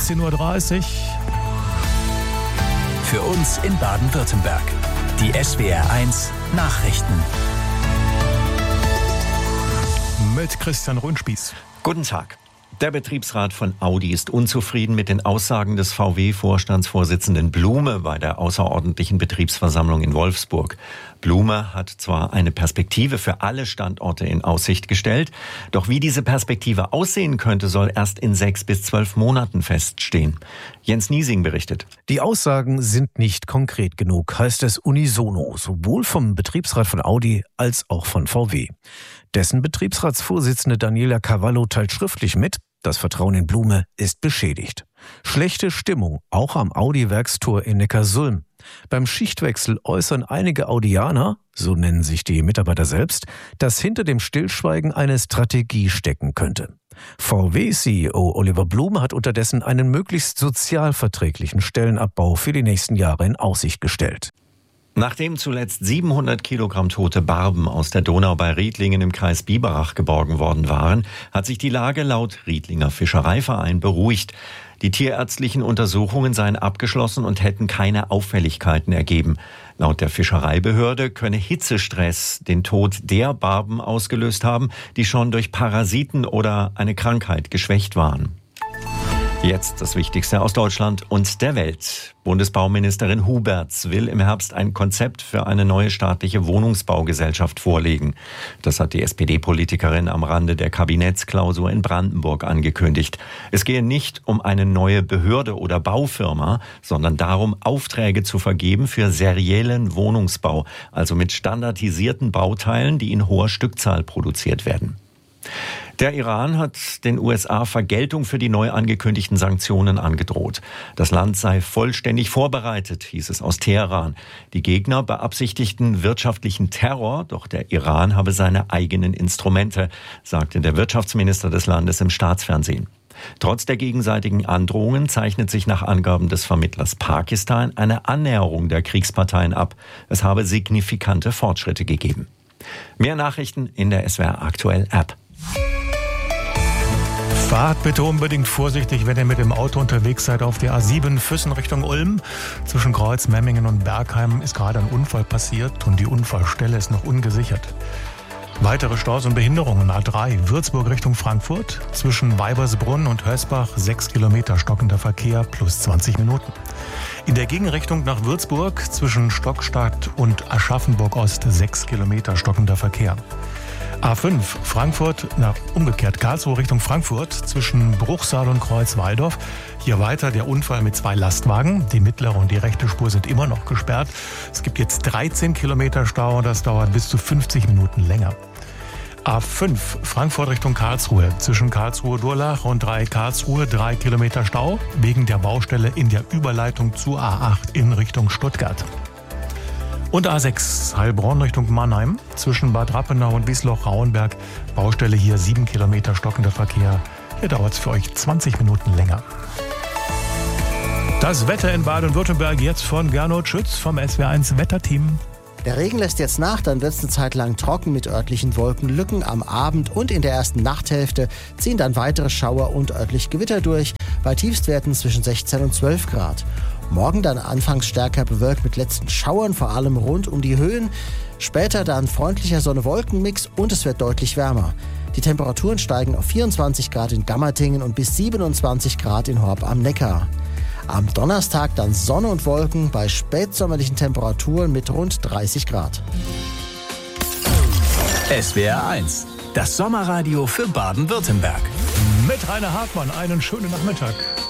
16:30 Uhr. Für uns in Baden-Württemberg. Die SWR1 Nachrichten. Mit Christian Rundspieß. Guten Tag. Der Betriebsrat von Audi ist unzufrieden mit den Aussagen des VW-Vorstandsvorsitzenden Blume bei der außerordentlichen Betriebsversammlung in Wolfsburg. Blume hat zwar eine Perspektive für alle Standorte in Aussicht gestellt, doch wie diese Perspektive aussehen könnte, soll erst in 6 bis 12 Monaten feststehen. Jens Niesing berichtet. Die Aussagen sind nicht konkret genug, heißt es unisono, sowohl vom Betriebsrat von Audi als auch von VW. Dessen Betriebsratsvorsitzende Daniela Cavallo teilt schriftlich mit, das Vertrauen in Blume ist beschädigt. Schlechte Stimmung, auch am Audi-Werkstor in Neckarsulm. Beim Schichtwechsel äußern einige Audianer, so nennen sich die Mitarbeiter selbst, dass hinter dem Stillschweigen eine Strategie stecken könnte. VW-CEO Oliver Blume hat unterdessen einen möglichst sozialverträglichen Stellenabbau für die nächsten Jahre in Aussicht gestellt. Nachdem zuletzt 700 Kilogramm tote Barben aus der Donau bei Riedlingen im Kreis Biberach geborgen worden waren, hat sich die Lage laut Riedlinger Fischereiverein beruhigt. Die tierärztlichen Untersuchungen seien abgeschlossen und hätten keine Auffälligkeiten ergeben. Laut der Fischereibehörde könne Hitzestress den Tod der Barben ausgelöst haben, die schon durch Parasiten oder eine Krankheit geschwächt waren. Jetzt das Wichtigste aus Deutschland und der Welt. Bundesbauministerin Huberts will im Herbst ein Konzept für eine neue staatliche Wohnungsbaugesellschaft vorlegen. Das hat die SPD-Politikerin am Rande der Kabinettsklausur in Brandenburg angekündigt. Es gehe nicht um eine neue Behörde oder Baufirma, sondern darum, Aufträge zu vergeben für seriellen Wohnungsbau, also mit standardisierten Bauteilen, die in hoher Stückzahl produziert werden. Der Iran hat den USA Vergeltung für die neu angekündigten Sanktionen angedroht. Das Land sei vollständig vorbereitet, hieß es aus Teheran. Die Gegner beabsichtigten wirtschaftlichen Terror, doch der Iran habe seine eigenen Instrumente, sagte der Wirtschaftsminister des Landes im Staatsfernsehen. Trotz der gegenseitigen Androhungen zeichnet sich nach Angaben des Vermittlers Pakistan eine Annäherung der Kriegsparteien ab. Es habe signifikante Fortschritte gegeben. Mehr Nachrichten in der SWR Aktuell App. Fahrt bitte unbedingt vorsichtig, wenn ihr mit dem Auto unterwegs seid auf der A7 Füssen Richtung Ulm. Zwischen Kreuz, Memmingen und Bergheim ist gerade ein Unfall passiert und die Unfallstelle ist noch ungesichert. Weitere Staus und Behinderungen A3 Würzburg Richtung Frankfurt. Zwischen Weibersbrunn und Hösbach 6 Kilometer stockender Verkehr plus 20 Minuten. In der Gegenrichtung nach Würzburg zwischen Stockstadt und Aschaffenburg-Ost 6 Kilometer stockender Verkehr. A5 Frankfurt, umgekehrt Karlsruhe Richtung Frankfurt zwischen Bruchsal und Kreuz-Walldorf. Hier weiter der Unfall mit 2 Lastwagen. Die mittlere und die rechte Spur sind immer noch gesperrt. Es gibt jetzt 13 Kilometer Stau und das dauert bis zu 50 Minuten länger. A5 Frankfurt Richtung Karlsruhe zwischen Karlsruhe-Durlach und Dreieck Karlsruhe 3 Kilometer Stau wegen der Baustelle in der Überleitung zur A8 in Richtung Stuttgart. Und A6 Heilbronn Richtung Mannheim zwischen Bad Rappenau und Wiesloch-Rauenberg. Baustelle hier 7 Kilometer stockender Verkehr. Hier dauert es für euch 20 Minuten länger. Das Wetter in Baden-Württemberg jetzt von Gernot Schütz vom SWR1 Wetterteam. Der Regen lässt jetzt nach, dann wird es eine Zeit lang trocken mit örtlichen Wolkenlücken. Am Abend und in der ersten Nachthälfte ziehen dann weitere Schauer und örtlich Gewitter durch, bei Tiefstwerten zwischen 16 und 12 Grad. Morgen dann anfangs stärker bewölkt mit letzten Schauern, vor allem rund um die Höhen. Später dann freundlicher Sonne-Wolken-Mix und es wird deutlich wärmer. Die Temperaturen steigen auf 24 Grad in Gammertingen und bis 27 Grad in Horb am Neckar. Am Donnerstag dann Sonne und Wolken bei spätsommerlichen Temperaturen mit rund 30 Grad. SWR1, das Sommerradio für Baden-Württemberg. Mit Rainer Hartmann einen schönen Nachmittag.